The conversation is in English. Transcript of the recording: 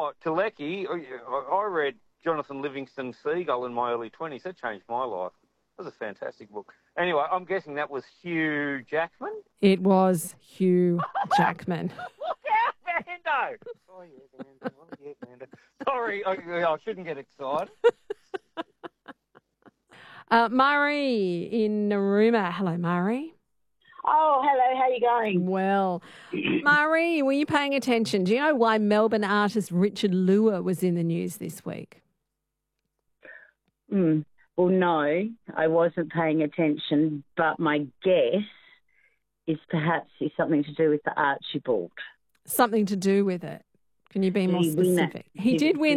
Tlecki, I read Jonathan Livingston Seagull in my early 20s. That changed my life. That was a fantastic book. Anyway, I'm guessing that was Hugh Jackman? It was Hugh Jackman. Look out, Mando! Oh, yeah, Mando. Sorry, I shouldn't get excited. Murray in Narooma. Hello, Murray. Oh, hello. How are you going? Well, Murray, were you paying attention? Do you know why Melbourne artist Richard Lua was in the news this week? Well, no, I wasn't paying attention, but my guess is perhaps it's something to do with the Archibald. Something to do with it. Can you be more specific? He did win